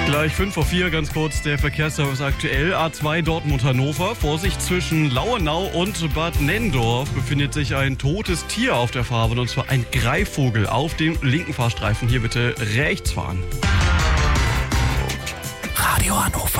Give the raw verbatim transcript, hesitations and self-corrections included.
Gleich fünf vor vier, ganz kurz der Verkehrsservice aktuell. A zwei Dortmund-Hannover. Vorsicht, zwischen Lauenau und Bad Nenndorf befindet sich ein totes Tier auf der Fahrbahn, und zwar ein Greifvogel auf dem linken Fahrstreifen. Hier bitte rechts fahren. Radio Hannover.